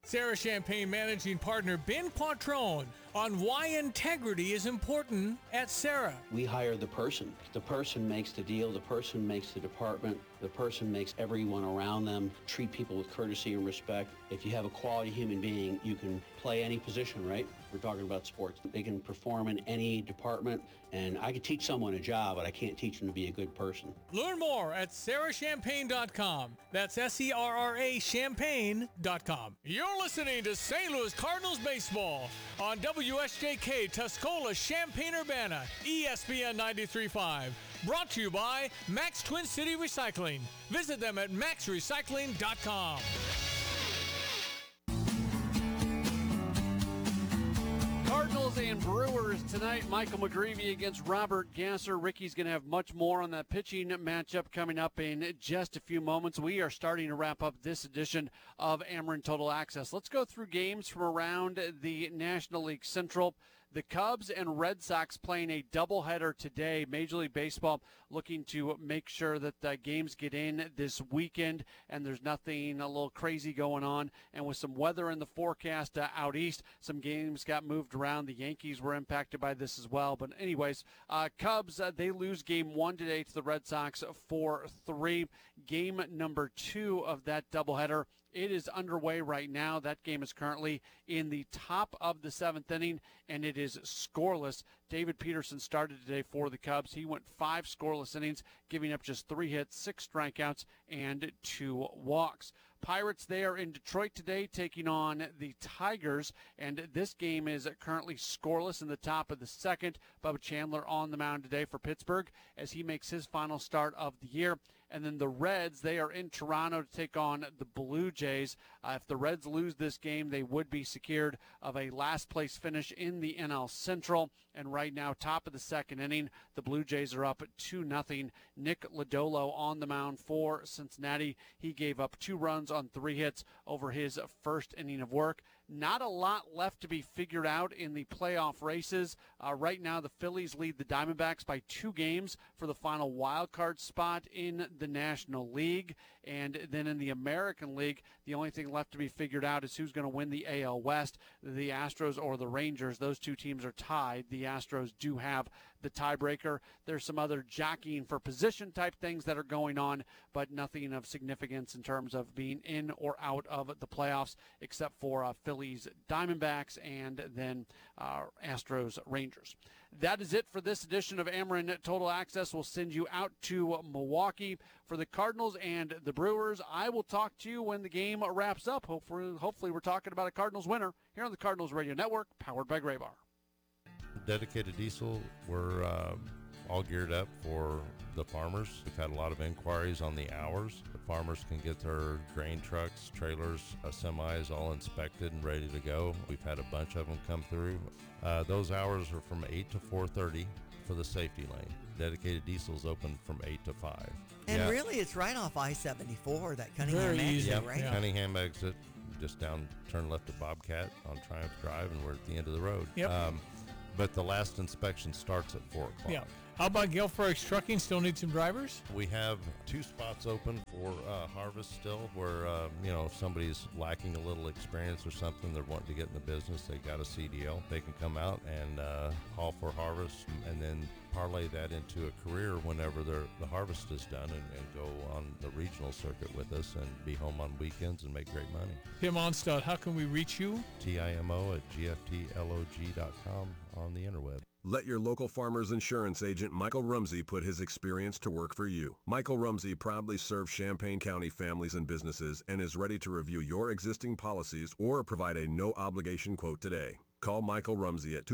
Sarah Champagne Managing Partner Ben Quattrone on why integrity is important at Sarah. We hire the person. The person makes the deal. The person makes the department. The person makes everyone around them treat people with courtesy and respect. If you have a quality human being, you can play any position, right? We're talking about sports. They can perform in any department, and I could teach someone a job, but I can't teach them to be a good person. Learn more at sarahchampagne.com. That's SERRA champagne.com. You're listening to St. Louis Cardinals baseball on WSJK Tuscola Champaign-Urbana, ESPN 93.5. Brought to you by Max Twin City Recycling. Visit them at maxrecycling.com. Cardinals and Brewers tonight. Michael McGreevy against Robert Gasser. Ricky's going to have much more on that pitching matchup coming up in just a few moments. We are starting to wrap up this edition of Ameren Total Access. Let's go through games from around the National League Central. The Cubs and Red Sox playing a doubleheader today. Major League Baseball looking to make sure that the games get in this weekend and there's nothing a little crazy going on. And with some weather in the forecast out east, some games got moved around. The Yankees were impacted by this as well. But anyways, Cubs, they lose game 1 today to the Red Sox 4-3. Game number 2 of that doubleheader, it is underway right now. That game is currently in the top of the 7th inning, and it is scoreless. David Peterson started today for the Cubs. He went 5 scoreless innings, giving up just 3 hits, 6 strikeouts, and 2 walks. Pirates, they are in Detroit today taking on the Tigers, and this game is currently scoreless in the top of the 2nd. Bubba Chandler on the mound today for Pittsburgh as he makes his final start of the year. And then the Reds, they are in Toronto to take on the Blue Jays. If the Reds lose this game, they would be secured of a last-place finish in the NL Central. And right now, top of the 2nd inning, the Blue Jays are up 2-0. Nick Lodolo on the mound for Cincinnati. He gave up 2 runs on 3 hits over his first inning of work. Not a lot left to be figured out in the playoff races. Right now, the Phillies lead the Diamondbacks by 2 games for the final wild card spot in the National League. And then in the American League, the only thing left to be figured out is who's going to win the AL West, the Astros or the Rangers. Those 2 teams are tied. The Astros do have the tiebreaker. There's some other jockeying for position type things that are going on, but nothing of significance in terms of being in or out of the playoffs except for Phillies, Diamondbacks, and then Astros, Rangers. That is it for this edition of Ameren Total Access. We'll send you out to Milwaukee for the Cardinals and the Brewers. I will talk to you when the game wraps up. Hopefully we're talking about a Cardinals winner here on the Cardinals Radio Network, powered by Graybar. Dedicated Diesel, we're all geared up for the farmers. We've had a lot of inquiries on the hours. The farmers can get their grain trucks, trailers, semis all inspected and ready to go. We've had a bunch of them come through. Those hours are from 8 to 4:30 for the safety lane. Dedicated Diesel's open from 8 to 5. And really, it's right off I-74, that Cunningham exit, right? Yeah. Cunningham exit, just down, turn left at Bobcat on Triumph Drive, and we're at the end of the road. Yep. But the last inspection starts at 4 o'clock. Yeah. How about Gilfrex Trucking? Still need some drivers? We have 2 spots open for harvest still where, if somebody's lacking a little experience or something, they're wanting to get in the business, they got a CDL, they can come out and haul for harvest and then parlay that into a career whenever the harvest is done and go on the regional circuit with us and be home on weekends and make great money. Tim Onstad, how can we reach you? TIMO@gftlog.com on the interweb. Let your local Farmers Insurance agent Michael Rumsey put his experience to work for you. Michael Rumsey proudly serves Champaign County families and businesses and is ready to review your existing policies or provide a no-obligation quote today. Call Michael Rumsey at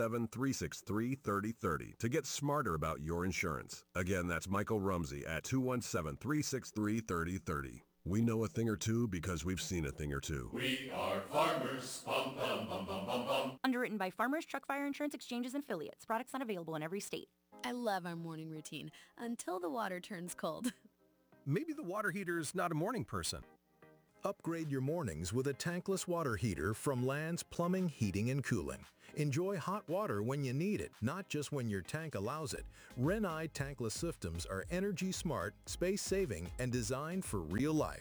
217-363-3030 to get smarter about your insurance. Again, that's Michael Rumsey at 217-363-3030. We know a thing or two because we've seen a thing or two. We are farmers. Bum, bum, bum, bum, bum, bum. Underwritten by Farmers Truck Fire Insurance Exchanges and Affiliates. Products not available in every state. I love our morning routine until the water turns cold. Maybe the water heater's not a morning person. Upgrade your mornings with a tankless water heater from Land's Plumbing, Heating, and Cooling. Enjoy hot water when you need it, not just when your tank allows it. Renai tankless systems are energy smart, space-saving, and designed for real life.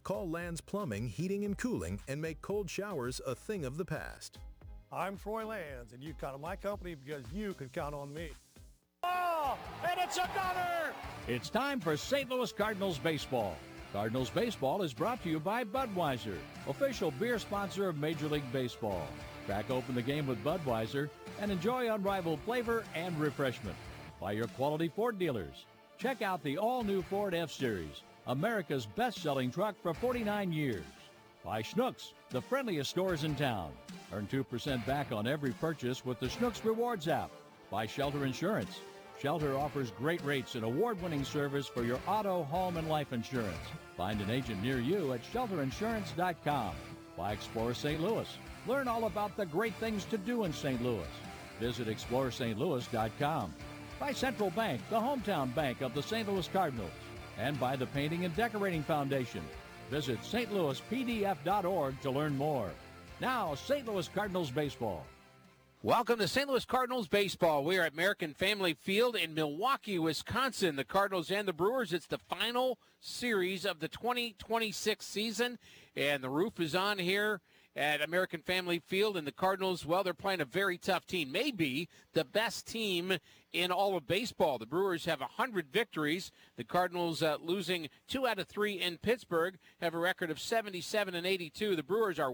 Call Land's Plumbing, Heating, and Cooling and make cold showers a thing of the past. I'm Troy Lands, and you count on my company because you can count on me. Oh, and it's a gunner! It's time for St. Louis Cardinals baseball. Cardinals baseball is brought to you by Budweiser, official beer sponsor of Major League Baseball. Crack open the game with Budweiser and enjoy unrivaled flavor and refreshment. By your quality Ford dealers. Check out the all-new Ford F-Series, America's best-selling truck for 49 years. By Schnucks, the friendliest stores in town. Earn 2% back on every purchase with the Schnucks Rewards app. By Shelter Insurance. Shelter offers great rates and award-winning service for your auto, home, and life insurance. Find an agent near you at shelterinsurance.com. By Explore St. Louis. Learn all about the great things to do in St. Louis. Visit exploreStLouis.com. By Central Bank, the hometown bank of the St. Louis Cardinals. And by the Painting and Decorating Foundation. Visit stlouispdf.org to learn more. Now, St. Louis Cardinals baseball. Welcome to St. Louis Cardinals baseball. We are at American Family Field in Milwaukee, Wisconsin. The Cardinals and the Brewers, it's the final series of the 2026 season, and the roof is on here at American Family Field, and the Cardinals, well, they're playing a very tough team, maybe the best team in all of baseball. The Brewers have 100 victories. The Cardinals losing 2 out of 3 in Pittsburgh, have a record of 77-82. The Brewers are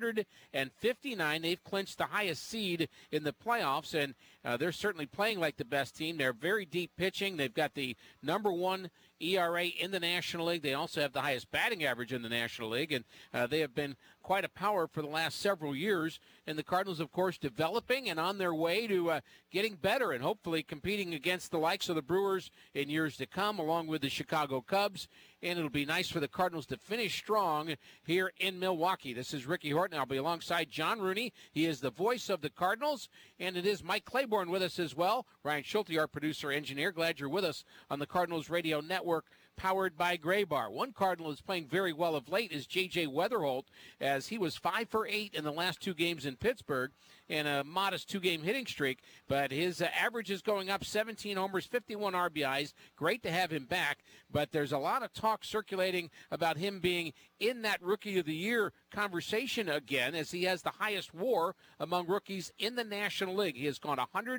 159. They've clinched the highest seed in the playoffs, and they're certainly playing like the best team. They're very deep pitching. They've got the #1 ERA in the National League. They also have the highest batting average in the National League, and they have been quite a power for the last several years. And the Cardinals, of course, developing and on their way to getting better and hopefully competing against the likes of the Brewers in years to come, along with the Chicago Cubs. And it'll be nice for the Cardinals to finish strong here in Milwaukee. This is Ricky Horton. I'll be alongside John Rooney. He is the voice of the Cardinals. And it is Mike Claiborne with us as well. Ryan Schulte, our producer engineer. Glad you're with us on the Cardinals Radio Network, powered by Gray Bar. One Cardinal is playing very well of late is J.J. Weatherholt, as he was 5 for 8 in the last 2 games in Pittsburgh in a modest 2-game hitting streak. But his average is going up, 17 homers, 51 RBIs. Great to have him back. But there's a lot of talk circulating about him being in that Rookie of the Year conversation again, as he has the highest WAR among rookies in the National League. He has gone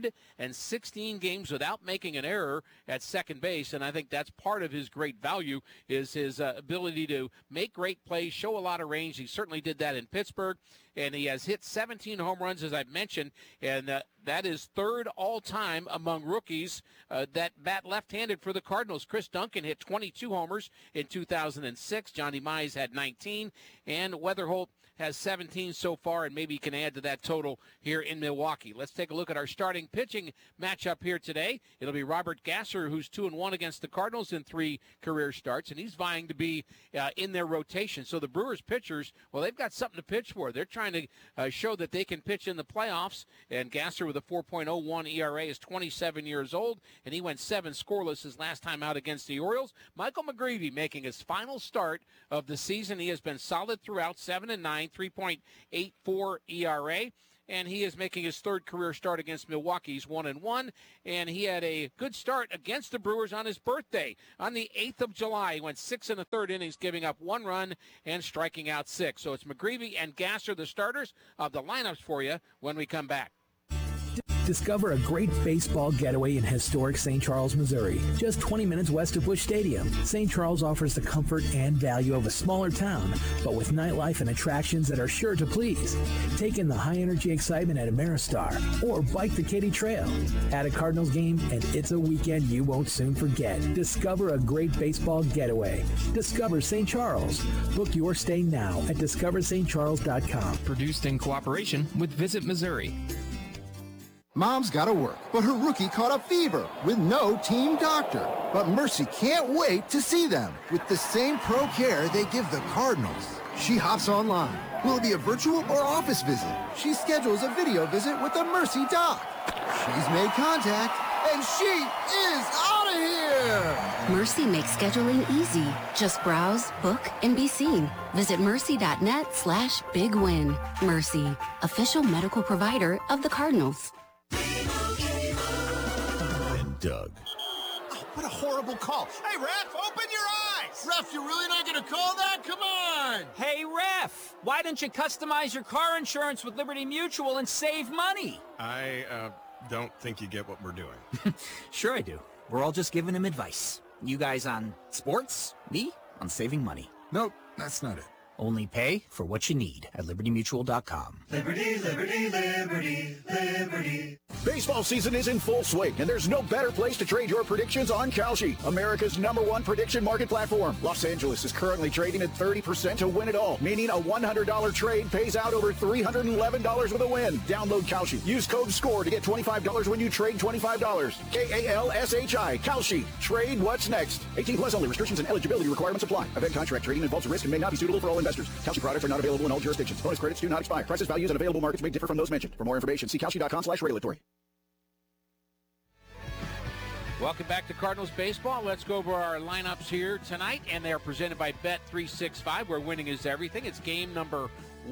116 games without making an error at second base, and I think that's part of his great value is his ability to make great plays, show a lot of range. He certainly did that in Pittsburgh, and he has hit 17 home runs, as I've mentioned, and that is third all-time among rookies that bat left-handed for the Cardinals. Chris Duncan hit 22 homers in 2006. Johnny Mize had 19, and Weatherholt has 17 so far, and maybe he can add to that total here in Milwaukee. Let's take a look at our starting pitching matchup here today. It'll be Robert Gasser, who's 2-1 against the Cardinals in 3 career starts, and he's vying to be in their rotation. So the Brewers pitchers, well, they've got something to pitch for. They're trying to show that they can pitch in the playoffs, and Gasser with a 4.01 ERA is 27 years old, and he went 7 scoreless his last time out against the Orioles. Michael McGreevy making his final start of the season. He has been solid throughout, 7-9, 3.84 ERA. And he is making his 3rd career start against Milwaukee. He's 1-1, and he had a good start against the Brewers on his birthday. On the 8th of July, he went 6 1/3 innings, giving up 1 run and striking out 6. So it's McGreevy and Gasser, the starters of the lineups for you when we come back. Discover a great baseball getaway in historic St. Charles, Missouri, just 20 minutes west of Busch Stadium. St. Charles offers the comfort and value of a smaller town, but with nightlife and attractions that are sure to please. Take in the high-energy excitement at Ameristar, or bike the Katy Trail. Add a Cardinals game, and it's a weekend you won't soon forget. Discover a great baseball getaway. Discover St. Charles. Book your stay now at discoverstcharles.com. Produced in cooperation with Visit Missouri. Mom's got to work, but her rookie caught a fever with no team doctor. But Mercy can't wait to see them with the same pro care they give the Cardinals. She hops online. Will it be a virtual or office visit? She schedules a video visit with the Mercy doc. She's made contact, and she is out of here! Mercy makes scheduling easy. Just browse, book, and be seen. Visit mercy.net/bigwin. Mercy, official medical provider of the Cardinals. And Doug. Oh, what a horrible call. Hey, ref, open your eyes! Ref, you're really not going to call that? Come on! Hey, ref! Why don't you customize your car insurance with Liberty Mutual and save money? I don't think you get what we're doing. Sure I do. We're all just giving him advice. You guys on sports, me on saving money. Nope, that's not it. Only pay for what you need at LibertyMutual.com. Liberty, liberty, liberty, liberty. Baseball season is in full swing, and there's no better place to trade your predictions on Kalshi, America's #1 prediction market platform. Los Angeles is currently trading at 30% to win it all, meaning a $100 trade pays out over $311 with a win. Download Kalshi. Use code SCORE to get $25 when you trade $25. Kalshi. Kalshi. Trade what's next. 18 plus only. Restrictions and eligibility requirements apply. Event contract trading involves risk and may not be suitable for all investors. Kalshi products are not available in all jurisdictions. Bonus credits do not expire. Prices, values, and available markets may differ from those mentioned. For more information, see Kalshi.com/regulatory. Welcome back to Cardinals Baseball. Let's go over our lineups here tonight, and they are presented by Bet365, where winning is everything. It's game number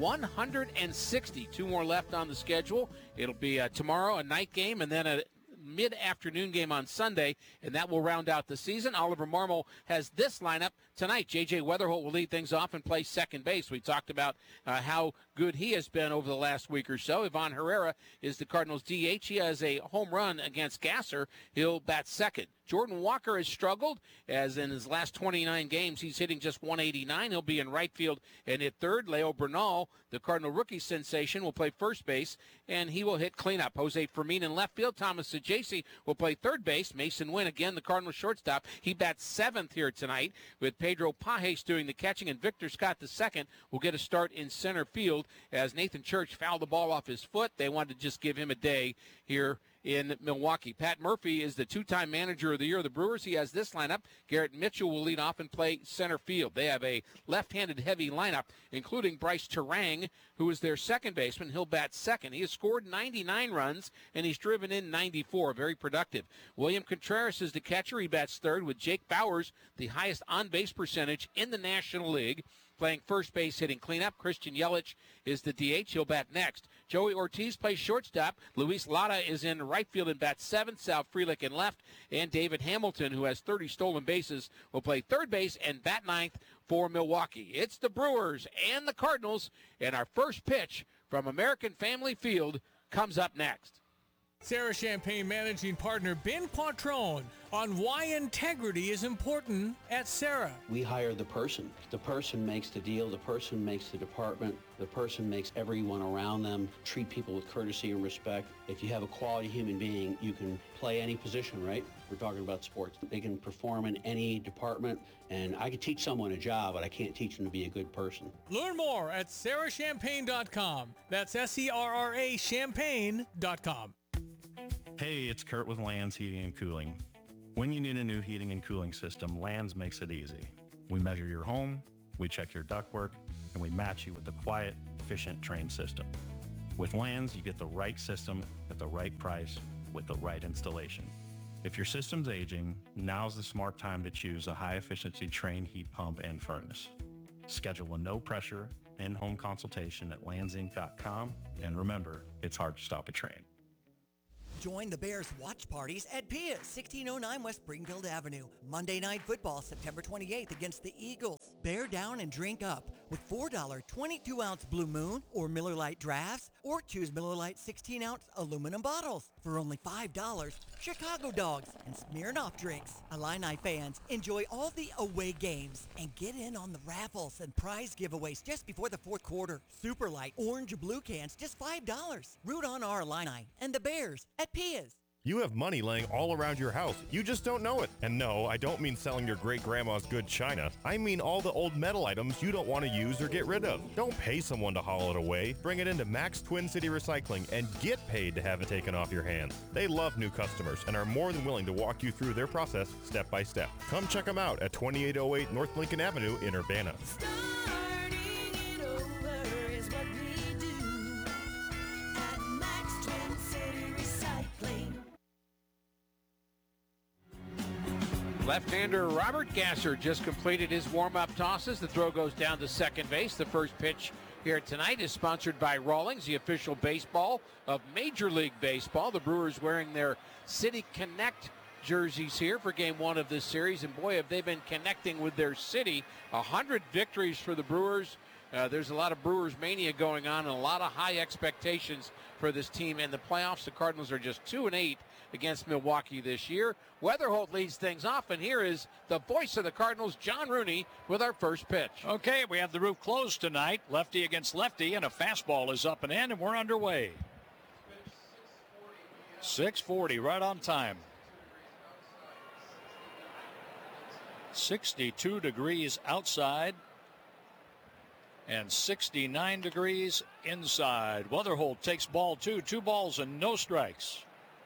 160. 2 more left on the schedule. It'll be tomorrow, a night game, and then a mid-afternoon game on Sunday, and that will round out the season. Oliver Marmol has this lineup tonight. J.J. Weatherholt will lead things off and play second base. We talked about how good he has been over the last week or so. Ivan Herrera is the Cardinals' DH. He has a home run against Gasser. He'll bat second. Jordan Walker has struggled, as in his last 29 games, he's hitting just 189. He'll be in right field and hit third. Leo Bernal, the Cardinal rookie sensation, will play first base, and he will hit cleanup. Jose Fermin in left field. Thomas Saggese will play third base. Mason Wynn, again, the Cardinal shortstop. He bats seventh here tonight, with Pedro Pajes doing the catching, and Victor Scott II will get a start in center field, as Nathan Church fouled the ball off his foot. They wanted to just give him a day here in Milwaukee. Pat Murphy is the two-time manager of the year of the Brewers. He has this lineup. Garrett Mitchell will lead off and play center field. They have a left-handed heavy lineup, including Bryce Terang, who is their second baseman. He'll bat second. He has scored 99 runs, and he's driven in 94. Very productive. William Contreras is the catcher. He bats third, with Jake Bowers, the highest on-base percentage in the National League, playing first base, hitting cleanup. Christian Yelich is the DH. He'll bat next. Joey Ortiz plays shortstop. Luis Lara is in right field and bats seventh. Sal Frelick in left. And David Hamilton, who has 30 stolen bases, will play third base and bat ninth for Milwaukee. It's the Brewers and the Cardinals, and our first pitch from American Family Field comes up next. Sarah Champagne managing partner Ben Quattrone on why integrity is important at Sarah. We hire the person. The person makes the deal. The person makes the department. The person makes everyone around them treat people with courtesy and respect. If you have a quality human being, you can play any position, right? We're talking about sports. They can perform in any department, and I could teach someone a job, but I can't teach them to be a good person. Learn more at sarahchampagne.com. That's SERRA champagne.com. Hey, it's Kurt with Lands Heating and Cooling. When you need a new heating and cooling system, Lands makes it easy. We measure your home, we check your ductwork, and we match you with the quiet, efficient, trained system. With Lands, you get the right system at the right price with the right installation. If your system's aging, now's the smart time to choose a high-efficiency trained heat pump and furnace. Schedule a no-pressure, in-home consultation at landsinc.com, and remember, it's hard to stop a train. Join the Bears watch parties at Pia's, 1609 West Springfield Avenue. Monday Night Football, September 28th against the Eagles. Bear down and drink up with $4 22-ounce Blue Moon or Miller Lite drafts, or choose Miller Lite 16-ounce aluminum bottles. For only $5, Chicago Dogs and Smirnoff drinks. Illini fans, enjoy all the away games and get in on the raffles and prize giveaways just before the fourth quarter. Super Light orange blue cans, just $5. Root on our Illini and the Bears at Pia's. You have money laying all around your house. You just don't know it. And no, I don't mean selling your great-grandma's good china. I mean all the old metal items you don't want to use or get rid of. Don't pay someone to haul it away. Bring it into Max Twin City Recycling and get paid to have it taken off your hands. They love new customers and are more than willing to walk you through their process step by step. Come check them out at 2808 North Lincoln Avenue in Urbana. Left-hander Robert Gasser just completed his warm-up tosses. The throw goes down to second base. The first pitch here tonight is sponsored by Rawlings, the official baseball of Major League Baseball. The Brewers wearing their City Connect jerseys here for game 1 of this series, and boy, have they been connecting with their city. 100 victories for the Brewers. There's a lot of Brewers mania going on and a lot of high expectations for this team. In the playoffs, the Cardinals are just 2-8 against Milwaukee this year. Weatherholt leads things off, and here is the voice of the Cardinals, John Rooney, with our first pitch. Okay, we have the roof closed tonight. Lefty against lefty, and a fastball is up and in, and we're underway. 6:40, right on time. 62 degrees outside and 69 degrees inside. Weatherholt takes ball 2, 2 balls and no strikes.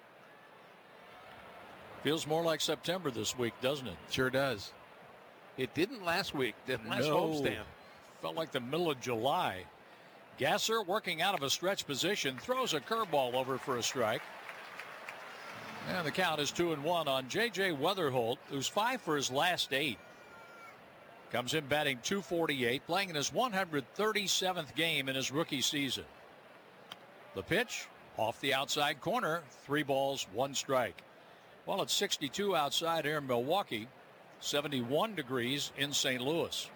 Feels more like September this week, doesn't it? Sure does. It didn't last week, didn't last homestand. Felt like the middle of July. Gasser working out of a stretch position, throws a curveball over for a strike. And the count is 2-1 on J.J. Weatherholt, who's 5 for his last 8. Comes in batting .248, playing in his 137th game in his rookie season. The pitch, off the outside corner, 3 balls, 1 strike. Well, it's 62 outside here in Milwaukee, 71 degrees in St. Louis.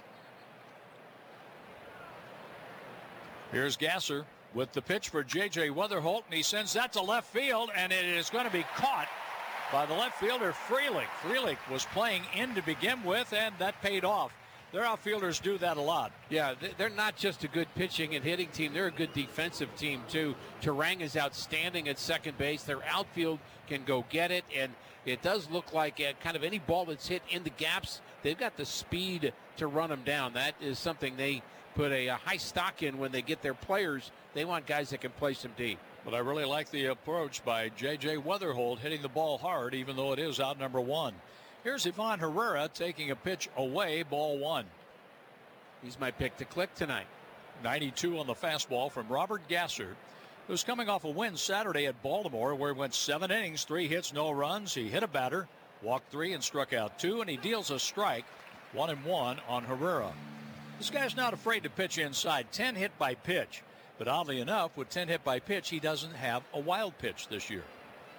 Here's Gasser with the pitch for J.J. Weatherholt, and he sends that to left field, and it is going to be caught by the left fielder, Frelick. Frelick was playing in to begin with, and that paid off. Their outfielders do that a lot. Yeah, they're not just a good pitching and hitting team. They're a good defensive team, too. Turang is outstanding at second base. Their outfield can go get it, and it does look like kind of any ball that's hit in the gaps, they've got the speed to run them down. That is something they put a high stock in when they get their players. They want guys that can play some deep. But I really like the approach by J.J. Weatherholt, hitting the ball hard, even though it is out number 1. Here's Ivan Herrera taking a pitch away, ball 1. He's my pick to click tonight. 92 on the fastball from Robert Gasser, who's coming off a win Saturday at Baltimore, where he went 7 innings, 3 hits, no runs. He hit a batter, walked 3 and struck out 2, and he deals a strike, 1-1 on Herrera. This guy's not afraid to pitch inside, 10 hit by pitch. But oddly enough, with 10 hit by pitch, he doesn't have a wild pitch this year.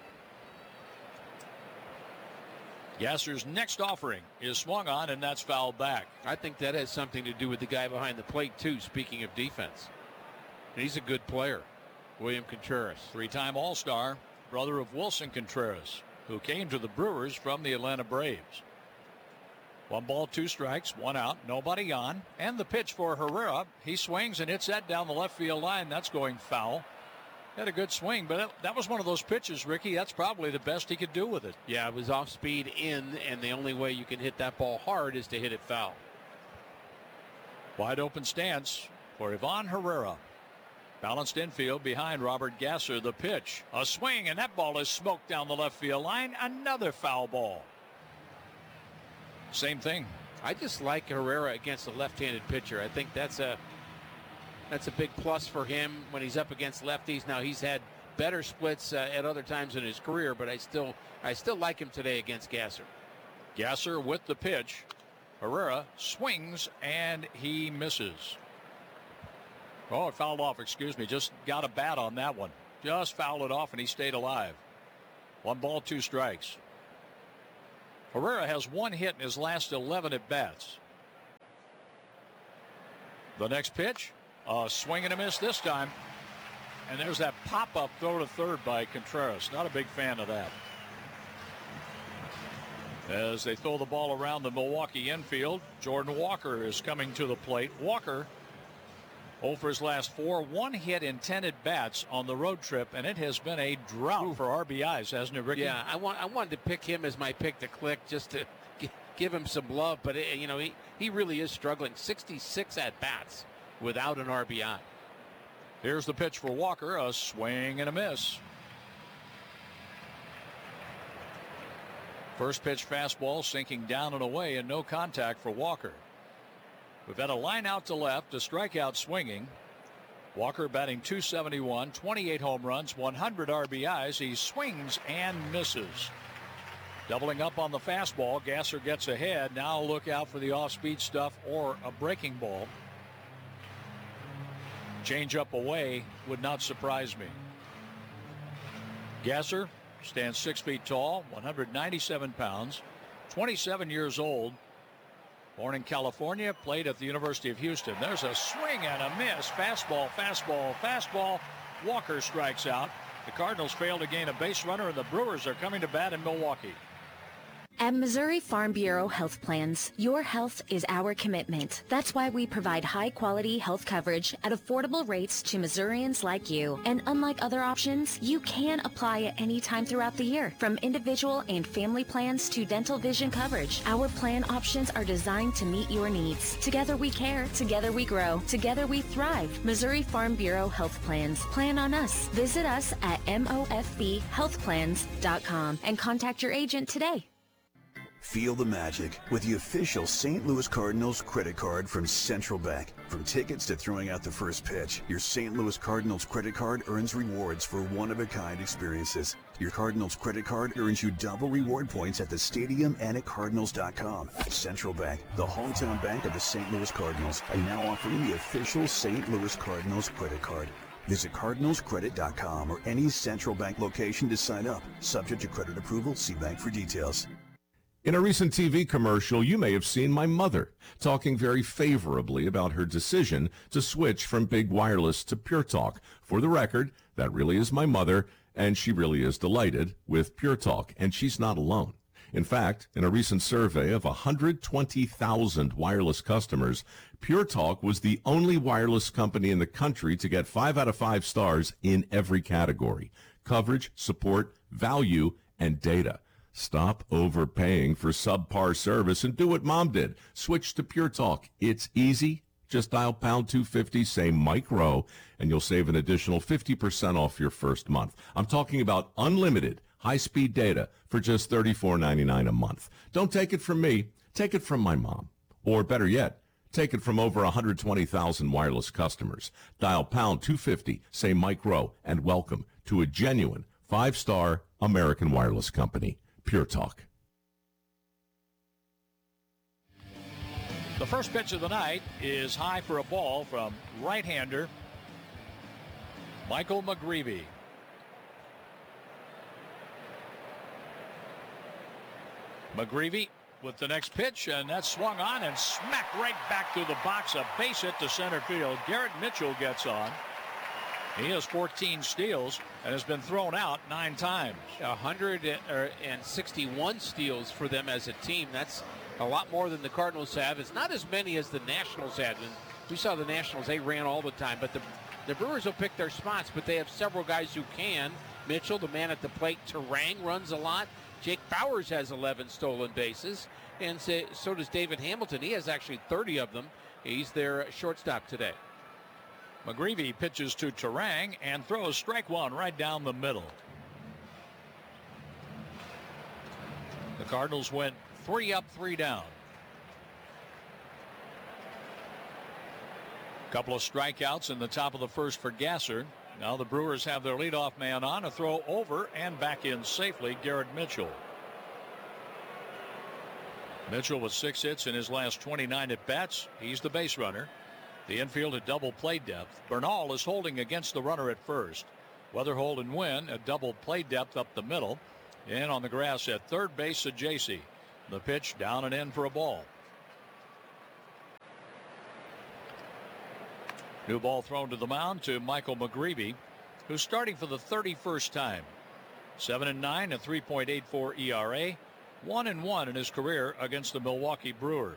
Gasser's next offering is swung on, and that's fouled back. I think that has something to do with the guy behind the plate, too, speaking of defense. And he's a good player, William Contreras. 3-time All-Star, brother of Wilson Contreras, who came to the Brewers from the Atlanta Braves. 1 ball, 2 strikes, 1 out, nobody on. And the pitch for Herrera. He swings and hits that down the left field line. That's going foul. Had a good swing, but that was one of those pitches, Ricky. That's probably the best he could do with it. Yeah, it was off speed in, and the only way you can hit that ball hard is to hit it foul. Wide open stance for Ivan Herrera. Balanced infield behind Robert Gasser. The pitch, a swing, and that ball is smoked down the left field line. Another foul ball. Same thing. I just like Herrera against a left-handed pitcher. I think that's a big plus for him when he's up against lefties. Now, he's had better splits at other times in his career, but I still like him today against Gasser. Gasser with the pitch. Herrera swings and he misses. Oh, it fouled off, excuse me. Just got a bat on that one. Just fouled it off and he stayed alive. 1 ball, 2 strikes. Herrera has 1 hit in his last 11 at bats. The next pitch, a swing and a miss this time. And there's that pop-up throw to third by Contreras. Not a big fan of that. As they throw the ball around the Milwaukee infield, Jordan Walker is coming to the plate. Walker, 0 for his last 4, 1 hit in 10 at bats on the road trip, and it has been a drought for RBIs, hasn't it, Ricky? Yeah, I wanted to pick him as my pick to click just to give him some love, but he really is struggling. 66 at bats without an RBI. Here's the pitch for Walker, a swing and a miss. First pitch fastball sinking down and away, and no contact for Walker. We've had a line out to left, a strikeout swinging. Walker batting .271, 28 home runs, 100 RBIs. He swings and misses. Doubling up on the fastball, Gasser gets ahead. Now look out for the off-speed stuff or a breaking ball. Change up away would not surprise me. Gasser stands 6 feet tall, 197 pounds, 27 years old. Born in California, played at the University of Houston. There's a swing and a miss. Fastball, fastball, fastball. Walker strikes out. The Cardinals fail to gain a base runner, and the Brewers are coming to bat in Milwaukee. At Missouri Farm Bureau Health Plans, your health is our commitment. That's why we provide high-quality health coverage at affordable rates to Missourians like you. And unlike other options, you can apply at any time throughout the year. From individual and family plans to dental vision coverage, our plan options are designed to meet your needs. Together we care, together we grow, together we thrive. Missouri Farm Bureau Health Plans. Plan on us. Visit us at mofbhealthplans.com and contact your agent today. Feel the magic with the official St. Louis Cardinals credit card from Central Bank. From tickets to throwing out the first pitch, your St. Louis Cardinals credit card earns rewards for one-of-a-kind experiences. Your Cardinals credit card earns you double reward points at the stadium and at Cardinals.com. Central Bank, the hometown bank of the St. Louis Cardinals, are now offering the official St. Louis Cardinals credit card. Visit CardinalsCredit.com or any Central Bank location to sign up. Subject to credit approval, see bank for details. In a recent TV commercial, you may have seen my mother talking very favorably about her decision to switch from big wireless to Pure Talk. For the record, that really is my mother, and she really is delighted with Pure Talk, and she's not alone. In fact, in a recent survey of 120,000 wireless customers, Pure Talk was the only wireless company in the country to get 5 out of 5 stars in every category: coverage, support, value, and data. Stop overpaying for subpar service and do what Mom did. Switch to Pure Talk. It's easy. Just dial pound 250, say Mike Rowe, and you'll save an additional 50% off your first month. I'm talking about unlimited high-speed data for just $34.99 a month. Don't take it from me. Take it from my mom. Or better yet, take it from over 120,000 wireless customers. Dial pound 250, say Mike Rowe, and welcome to a genuine 5-star American wireless company. Pure Talk. The first pitch of the night is high for a ball from right-hander Michael McGreevy. McGreevy with the next pitch, and that's swung on and smacked right back through the box. A base hit to center field. Garrett Mitchell gets on. He has 14 steals and has been thrown out 9 times. 161 steals for them as a team. That's a lot more than the Cardinals have. It's not as many as the Nationals had. And we saw the Nationals, they ran all the time. But the Brewers will pick their spots, but they have several guys who can. Mitchell, the man at the plate. Turang runs a lot. Jake Bauers has 11 stolen bases. And so does David Hamilton. He has actually 30 of them. He's their shortstop today. McGreevy pitches to Turang and throws strike one right down the middle. The Cardinals went 3 up, 3 down. Couple of strikeouts in the top of the first for Gasser. Now the Brewers have their leadoff man on. A throw over and back in safely, Garrett Mitchell. Mitchell with 6 hits in his last 29 at-bats. He's the base runner. The infield at double play depth. Bernal is holding against the runner at first. Weatherhold and Wynn at double play depth up the middle. And on the grass at third base, Ajaysi. The pitch down and in for a ball. New ball thrown to the mound to Michael McGreevy, who's starting for the 31st time. 7-9, a 3.84 ERA. 1-1 in his career against the Milwaukee Brewers.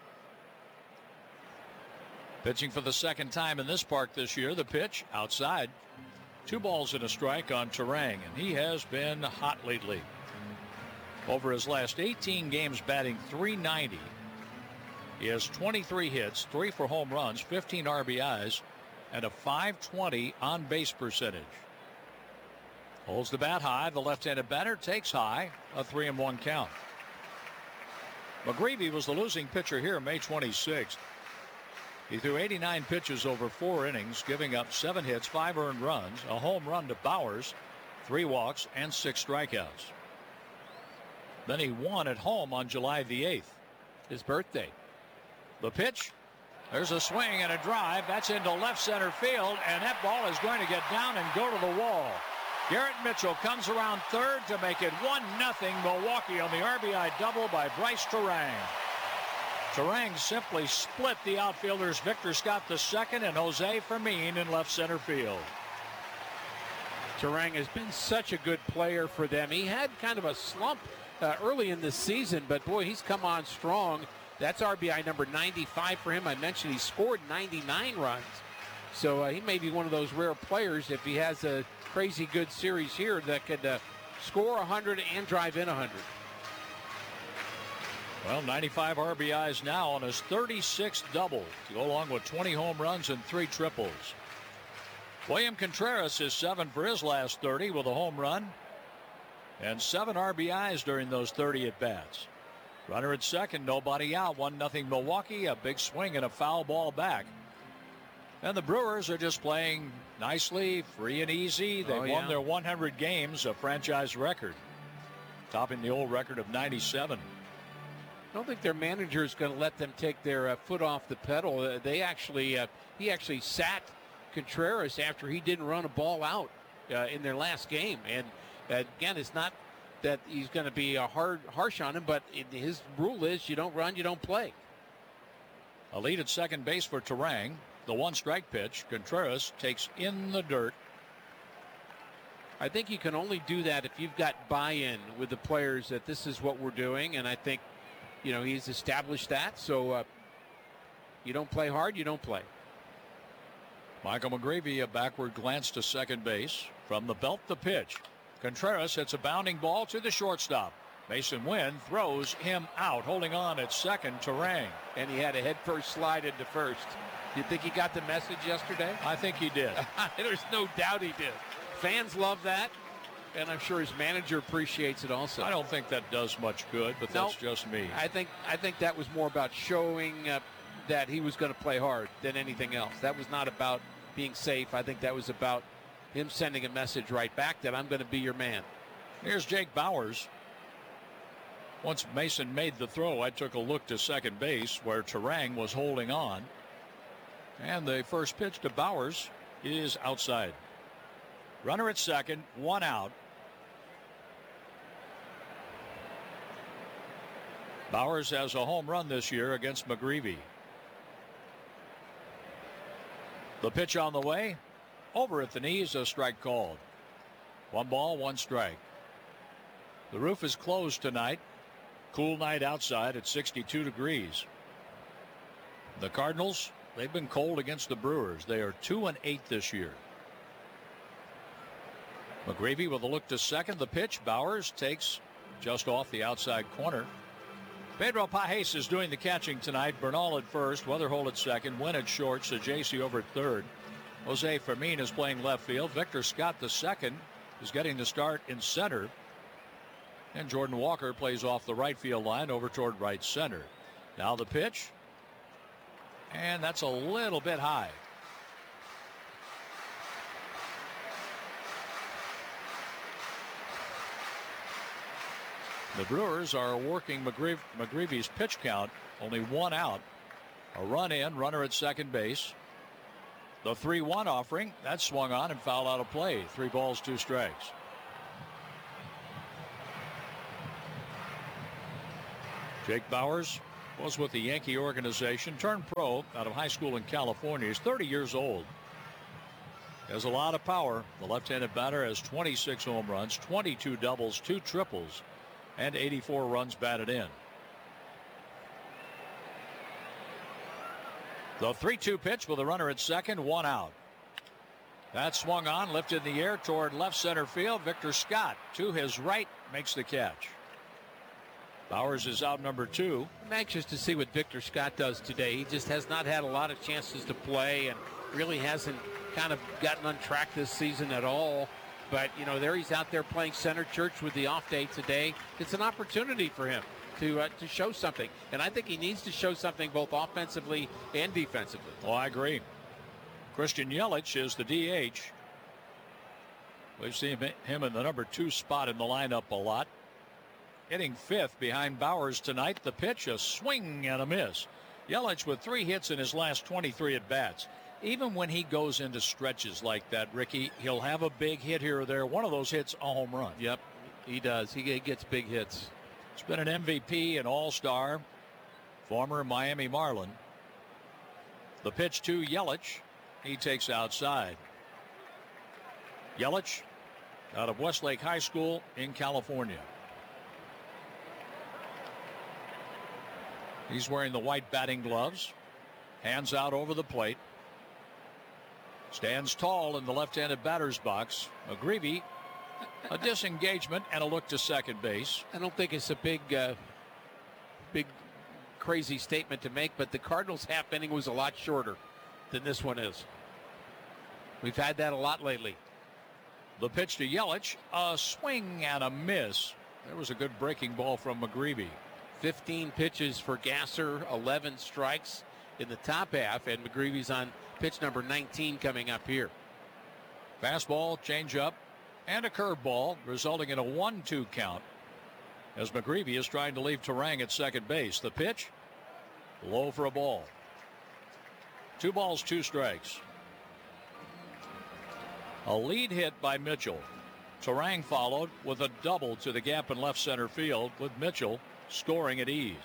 Pitching for the second time in this park this year. The pitch outside. 2 balls and a strike on Turang, and he has been hot lately. Over his last 18 games, batting .390. He has 23 hits, 3 for home runs, 15 RBIs, and a .520 on base percentage. Holds the bat high. The left-handed batter takes high. A 3-1 count. McGreevy was the losing pitcher here May 26th. He threw 89 pitches over 4 innings, giving up 7 hits, 5 earned runs, a home run to Bauers, 3 walks, and 6 strikeouts. Then he won at home on July the 8th, his birthday. The pitch, there's a swing and a drive. That's into left center field, and that ball is going to get down and go to the wall. Garrett Mitchell comes around third to make it 1-0 Milwaukee on the RBI double by Bryce Turang. Turang simply split the outfielders Victor Scott II and Jose Fermin in left center field. Turang has been such a good player for them. He had kind of a slump early in the season, but boy, he's come on strong. That's RBI number 95 for him. I mentioned he scored 99 runs. So he may be one of those rare players, if he has a crazy good series here, that could score 100 and drive in 100. Well, 95 RBIs now on his 36th double to go along with 20 home runs and 3 triples. William Contreras is 7 for his last 30 with a home run and 7 RBIs during those 30 at-bats. Runner at second, nobody out, 1-0 Milwaukee, a big swing and a foul ball back. And the Brewers are just playing nicely, free and easy. They've won their 100 games, a franchise record, topping the old record of 97. I don't think their manager is going to let them take their foot off the pedal. He actually sat Contreras after he didn't run a ball out in their last game. And again, it's not that he's going to be harsh on him, but his rule is you don't run, you don't play. A lead at second base for Turang. The 1-strike pitch. Contreras takes in the dirt. I think you can only do that if you've got buy-in with the players that this is what we're doing, and I think, he's established that. So you don't play hard, you don't play. Michael McGreevy, a backward glance to second base. From the belt, the pitch. Contreras hits a bounding ball to the shortstop. Mason Wynn throws him out. Holding on at second, Turang. And he had a head-first slide into first. You think he got the message yesterday? I think he did. There's no doubt he did. Fans love that, and I'm sure his manager appreciates it also. I don't think that does much good, but that's just me. I think that was more about showing that he was going to play hard than anything else. That was not about being safe. I think that was about him sending a message right back that I'm going to be your man. Here's Jake Bauers. Once Mason made the throw, I took a look to second base where Turang was holding on. And the first pitch to Bauers is outside. Runner at second, 1 out. Bauers has a home run this year against McGreevy. The pitch on the way. Over at the knees, a strike called. 1 ball, 1 strike. The roof is closed tonight. Cool night outside at 62 degrees. The Cardinals, they've been cold against the Brewers. They are 2-8 this year. McGreevy with a look to second. The pitch, Bauers takes just off the outside corner. Pedro Pajes is doing the catching tonight. Bernal at first, Weatherholt at second, Wynn at short, Sajaci over at third. Jose Fermin is playing left field. Victor Scott II is getting the start in center. And Jordan Walker plays off the right field line over toward right center. Now the pitch. And that's a little bit high. The Brewers are working McGreevy's pitch count. Only 1 out. A run in, runner at second base. The 3-1 offering, that swung on and fouled out of play. 3 balls, 2 strikes. Jake Bauers was with the Yankee organization, turned pro out of high school in California. He's 30 years old. Has a lot of power. The left-handed batter has 26 home runs, 22 doubles, 2 triples, and 84 runs batted in. The 3-2 pitch with a runner at second, 1 out. That swung on, lifted in the air toward left center field. Victor Scott to his right makes the catch. Bauers is out number 2. I'm anxious to see what Victor Scott does today. He just has not had a lot of chances to play and really hasn't kind of gotten on track this season at all. But, there he's out there playing center church with the off day today. It's an opportunity for him to show something. And I think he needs to show something both offensively and defensively. Oh, I agree. Christian Yelich is the DH. We've seen him in the number 2 spot in the lineup a lot. Hitting 5th behind Bauers tonight. The pitch, a swing and a miss. Yelich with 3 hits in his last 23 at-bats. even when he goes into stretches like that, Ricky, he'll have a big hit here or there. One of those hits, a home run. Yep, he does. He gets big hits. He's been an MVP, an all-star, former Miami Marlin. The pitch to Yelich. He takes outside. Yelich out of Westlake High School in California. He's wearing the white batting gloves. Hands out over the plate. Stands tall in the left-handed batter's box. McGreevy, a disengagement and a look to second base. I don't think it's a big crazy statement to make, but the Cardinals' half inning was a lot shorter than this one is. We've had that a lot lately. The pitch to Yelich, a swing and a miss. There was a good breaking ball from McGreevy. 15 pitches for Gasser, 11 strikes in the top half, and McGreevy's on pitch number 19 coming up here. Fastball, changeup, and a curveball, resulting in a 1-2 count as McGreevy is trying to leave Turang at second base. The pitch, low for a ball. 2 balls, 2 strikes. A lead hit by Mitchell. Turang followed with a double to the gap in left center field, with Mitchell scoring at ease.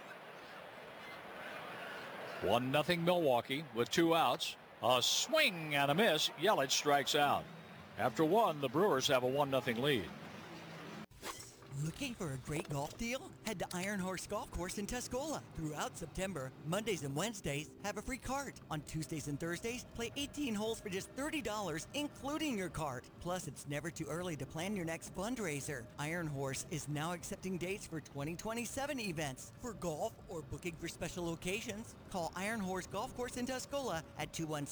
1-0 Milwaukee with 2 outs. A swing and a miss. Yelich strikes out. After 1, the Brewers have a 1-0 lead. Looking for a great golf deal? Head to Iron Horse Golf Course in Tuscola. Throughout September, Mondays and Wednesdays have a free cart. On Tuesdays and Thursdays, play 18 holes for just $30, including your cart. Plus, it's never too early to plan your next fundraiser. Iron Horse is now accepting dates for 2027 events. For golf or booking for special occasions, call Iron Horse Golf Course in Tuscola at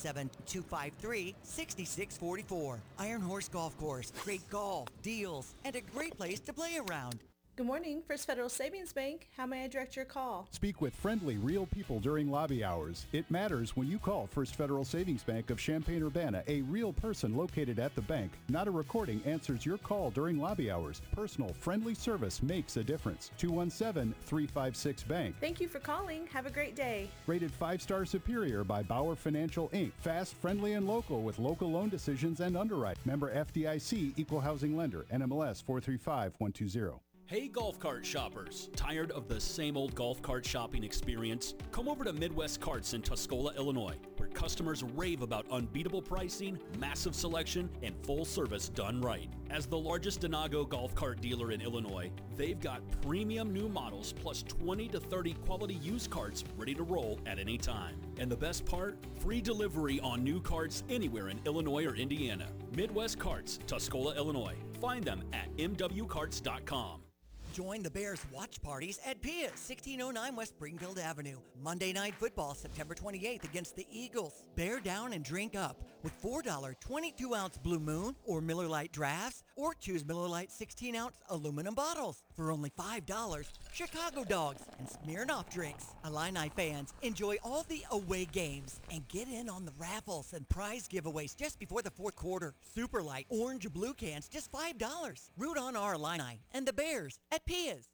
217-253-6644. Iron Horse Golf Course. Great golf, deals, and a great place to play around. Good morning, First Federal Savings Bank. How may I direct your call? Speak with friendly, real people during lobby hours. It matters when you call First Federal Savings Bank of Champaign-Urbana. A real person located at the bank. Not a recording answers your call during lobby hours. Personal, friendly service makes a difference. 217-356-BANK. Thank you for calling. Have a great day. Rated 5-star superior by Bauer Financial, Inc. Fast, friendly, and local with local loan decisions and underwrite. Member FDIC, Equal Housing Lender. NMLS 435120. Hey golf cart shoppers, tired of the same old golf cart shopping experience? Come over to Midwest Carts in Tuscola, Illinois, where customers rave about unbeatable pricing, massive selection, and full service done right. As the largest Denago golf cart dealer in Illinois, they've got premium new models plus 20 to 30 quality used carts ready to roll at any time. And the best part? Free delivery on new carts anywhere in Illinois or Indiana. Midwest Carts, Tuscola, Illinois. Find them at mwcarts.com. Join the Bears watch parties at Pia, 1609 West Springfield Avenue. Monday Night Football, September 28th against the Eagles. Bear down and drink up with $4 22-ounce Blue Moon or Miller Lite drafts, or choose Miller Lite 16-ounce aluminum bottles. For only $5, Chicago Dogs and Smirnoff drinks. Illini fans, enjoy all the away games and get in on the raffles and prize giveaways just before the fourth quarter. Super Light orange blue cans, just $5. Root on our Illini and the Bears at Pia's.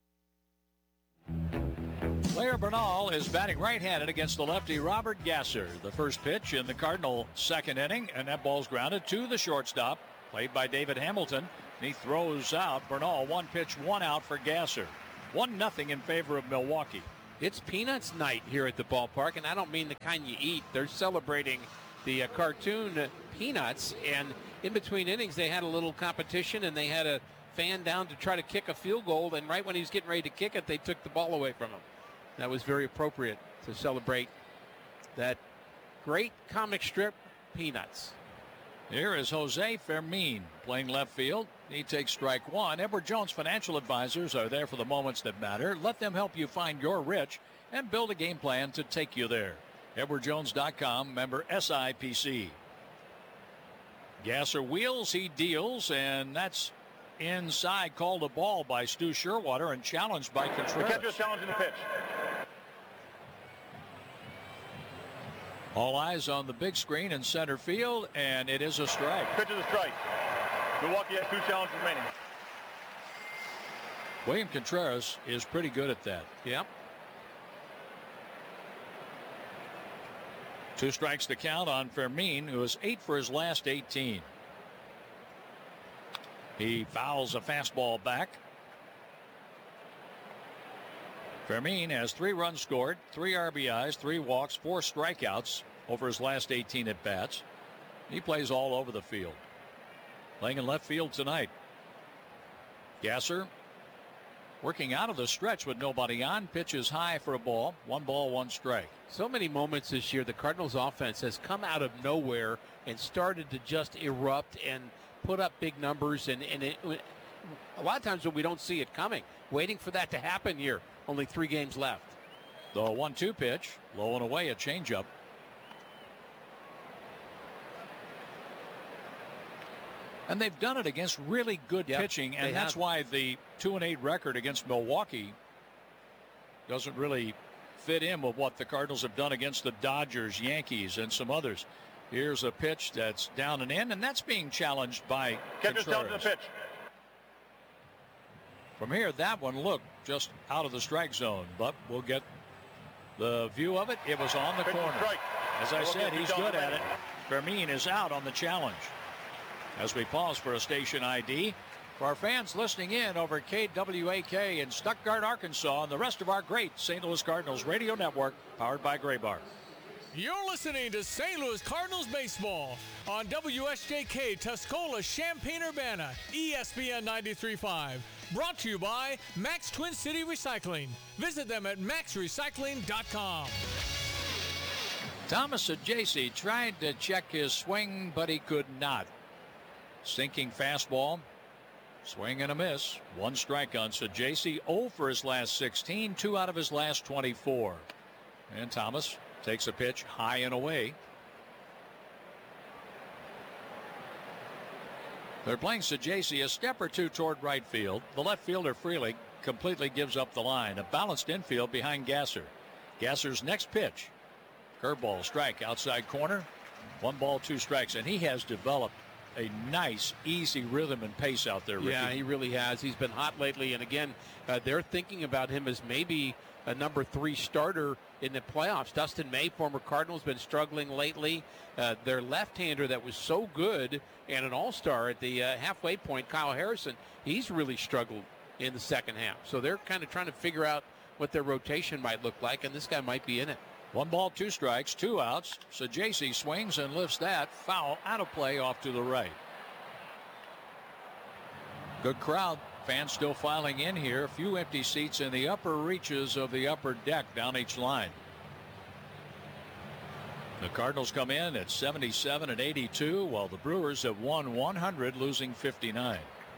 Blair Bernal is batting right-handed against the lefty Robert Gasser. The first pitch in the Cardinal second inning, and that ball's grounded to the shortstop, played by David Hamilton. He throws out Bernal. 1 pitch, 1 out for Gasser. 1-0 in favor of Milwaukee. It's Peanuts night here at the ballpark, and I don't mean the kind you eat. They're celebrating the cartoon Peanuts, and in between innings they had a little competition, and they had a fan down to try to kick a field goal, and right when he was getting ready to kick it, they took the ball away from him. That was very appropriate to celebrate that great comic strip, Peanuts. Here is Jose Fermin playing left field. He takes strike 1. Edward Jones Financial Advisors are there for the moments that matter. Let them help you find your rich and build a game plan to take you there. EdwardJones.com, member SIPC. Gasser wheels, he deals, and that's inside. Called a ball by Stu Sherwater and challenged by Contreras. The catcher is challenging the pitch. All eyes on the big screen in center field, and it is a strike. Pitch is a strike. Milwaukee has 2 challenges remaining. William Contreras is pretty good at that. Yep. 2 strikes to count on Fermin, who is 8 for his last 18. He fouls a fastball back. Fermin has 3 runs scored, 3 RBIs, 3 walks, 4 strikeouts over his last 18 at-bats. He plays all over the field. Playing in left field tonight. Gasser working out of the stretch with nobody on. Pitches high for a ball. 1 ball, 1 strike. So many moments this year, the Cardinals offense has come out of nowhere and started to just erupt and put up big numbers. And a lot of times when we don't see it coming, waiting for that to happen here. Only 3 games left. The 1-2 pitch, low and away, a changeup. And they've done it against really good pitching, and that's why the 2-8 record against Milwaukee doesn't really fit in with what the Cardinals have done against the Dodgers, Yankees, and some others. Here's a pitch that's down and in, and that's being challenged by Catcher's down to the pitch. From here, that one looked just out of the strike zone, but we'll get the view of it. It was on the corner. As I said, he's good at it. Fermin is out on the challenge. As we pause for a station ID, for our fans listening in over KWAK in Stuttgart, Arkansas, and the rest of our great St. Louis Cardinals radio network, powered by Graybar. You're listening to St. Louis Cardinals baseball on WSJK Tuscola, Champaign-Urbana, ESPN 93.5. Brought to you by Max Twin City Recycling. Visit them at maxrecycling.com. Thomas Saggese tried to check his swing, but he could not. Sinking fastball. Swing and a miss. 1 strike on Saggese. 0 for his last 16. 2 out of his last 24. And Thomas takes a pitch high and away. They're playing Saggese a step or 2 toward right field. The left fielder Frelick completely gives up the line. A balanced infield behind Gasser. Gasser's next pitch. Curveball, strike, outside corner. 1 ball, 2 strikes. And he has developed a nice, easy rhythm and pace out there, Ricky. Yeah, he really has. He's been hot lately. And again, they're thinking about him as maybe a number 3 starter in the playoffs. Dustin May, former Cardinal, has been struggling lately. Their left-hander that was so good and an all-star at the halfway point, Kyle Harrison, he's really struggled in the second half. So they're kind of trying to figure out what their rotation might look like, and this guy might be in it. 1 ball, 2 strikes, 2 outs. Saggese swings and lifts that foul out of play off to the right. Good crowd. Fans still filing in here. A few empty seats in the upper reaches of the upper deck down each line. The Cardinals come in at 77 and 82, while the Brewers have won 100, losing 59.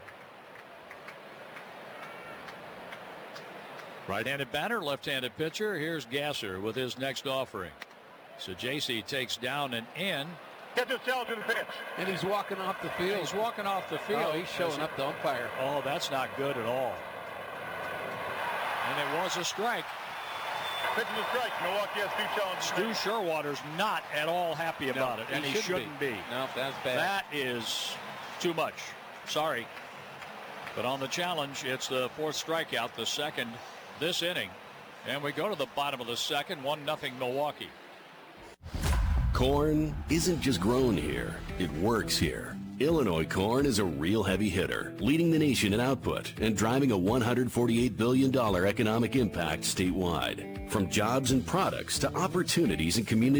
Right-handed batter, left-handed pitcher. Here's Gasser with his next offering. Saggese takes down and in. Catcher's down to the pitch. And he's walking off the field. He's walking off the field. Oh, he's showing up the umpire. Oh, that's not good at all. And it was a strike. Pitch is a strike. Milwaukee has 2 challenges. Stu Sherwater's not at all happy about it, and he shouldn't be. No, that's bad. That is too much. Sorry. But on the challenge, it's the 4th strikeout, the second this inning. And we go to the bottom of the second, 1-0 Milwaukee. Corn isn't just grown here, it works here. Illinois corn is a real heavy hitter, leading the nation in output and driving a $148 billion economic impact statewide. From jobs and products to opportunities and community